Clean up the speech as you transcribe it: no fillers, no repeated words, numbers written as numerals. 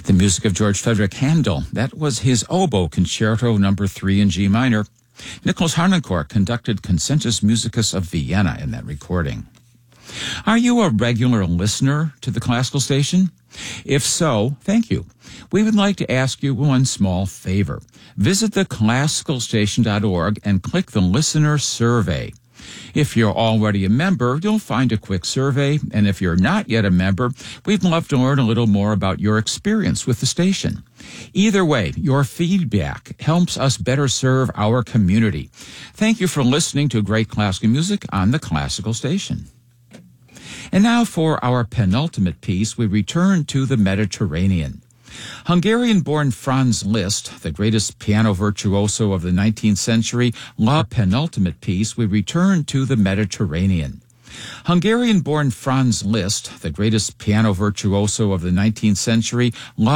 The music of George Frederick Handel, that was his oboe concerto number 3 in G minor. Nicholas Harnoncourt conducted Concertus Musicus of Vienna in that recording. Are you a regular listener to the classical station? If so, thank you. We would like to ask you one small favor. Visit theclassicalstation.org and click the Listener Survey. If you're already a member, you'll find a quick survey, and if you're not yet a member, we'd love to learn a little more about your experience with the station. Either way, your feedback helps us better serve our community. Thank you for listening to great classical music on the Classical Station. And now for our penultimate piece, we return to the Mediterranean. Hungarian-born Franz Liszt, the greatest piano virtuoso of the 19th century, penultimate piece, we return to the Mediterranean. Hungarian-born Franz Liszt, the greatest piano virtuoso of the 19th century,